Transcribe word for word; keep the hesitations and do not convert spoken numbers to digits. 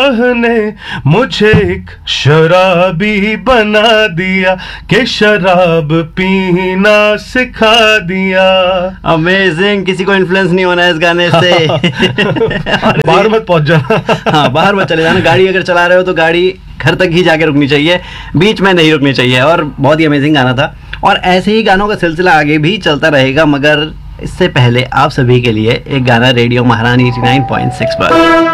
ने मुझे एक शराबी बना दिया कि शराब पीना सिखा दिया। अमेजिंग, किसी को इन्फ्लुएंस नहीं होना है इस गाने से। बाहर मत पहुंच जाना। हाँ, बाहर मत चले जाना। गाड़ी अगर चला रहे हो तो गाड़ी घर तक ही जाके रुकनी चाहिए, बीच में नहीं रुकनी चाहिए। और बहुत ही अमेजिंग गाना था और ऐसे ही गानों का सिलसिला आगे भी चलता रहेगा, मगर इससे पहले आप सभी के लिए एक गाना रेडियो महारानी एटी नाइन पॉइंट सिक्स पर।